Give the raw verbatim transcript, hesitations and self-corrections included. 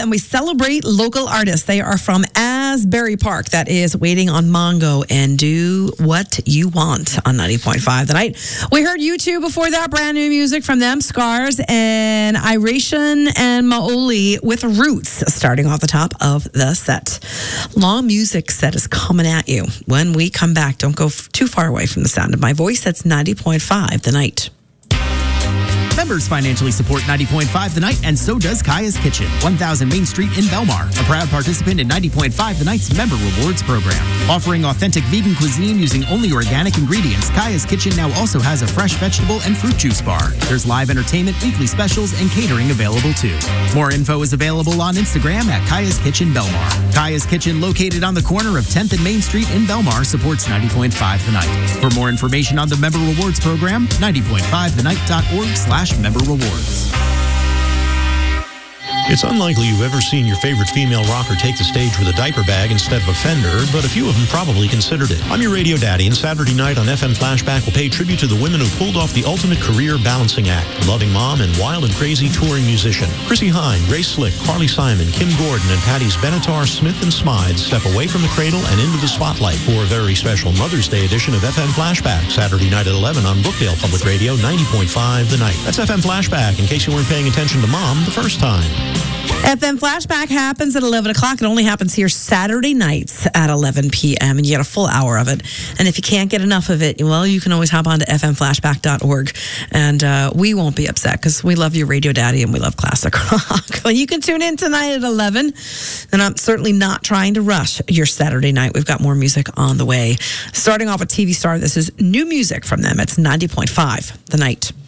we celebrate local artists. They are from Asbury Park. That is Waiting on Mongo and Do What You Want on ninety point five The Night. We heard U two before that, brand new music from them, Scars and Iration and Maoli with Roots starting off the top of the set. Long music set is coming at you. When we come back, don't go f- too far away from the sound of my voice. That's ninety point five The Night. Members financially support ninety point five The Night, and so does Kaya's Kitchen, one thousand Main Street in Belmar, a proud participant in ninety point five The Night's Member Rewards program. Offering authentic vegan cuisine using only organic ingredients, Kaya's Kitchen now also has a fresh vegetable and fruit juice bar. There's live entertainment, weekly specials, and catering available too. More info is available on Instagram at Kaya's Kitchen Belmar. Kaya's Kitchen, located on the corner of tenth and Main Street in Belmar, supports ninety point five The Night. For more information on the Member Rewards program, ninety point five the night dot org slash member rewards. It's unlikely you've ever seen your favorite female rocker take the stage with a diaper bag instead of a fender, but a few of them probably considered it. I'm your radio daddy, and Saturday night on F M Flashback will pay tribute to the women who pulled off the ultimate career balancing act, loving mom and wild and crazy touring musician. Chrissy Hine, Grace Slick, Carly Simon, Kim Gordon, and Patty's Benatar, Smith, and Smythe step away from the cradle and into the spotlight for a very special Mother's Day edition of F M Flashback, Saturday night at eleven on Brookdale Public Radio, ninety point five The Night. That's F M Flashback, in case you weren't paying attention to Mom the first time. F M Flashback happens at eleven o'clock. It only happens here Saturday nights at eleven p.m. and you get a full hour of it. And if you can't get enough of it, well, you can always hop on to f m flashback dot org, and uh, we won't be upset because we love you, Radio Daddy, and we love classic rock. Well, you can tune in tonight at eleven, and I'm certainly not trying to rush your Saturday night. We've got more music on the way. Starting off with T V Star, this is new music from them. It's ninety point five The Night.